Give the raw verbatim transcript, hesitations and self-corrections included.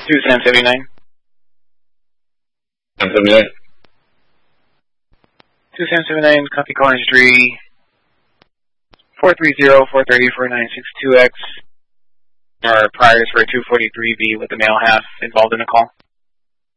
two San seventy-nine. San seventy-nine. two San seventy-nine, copy call history four three zero, four three zero, four nine six two X. Our priors for a two forty-three B with the male half involved in the call.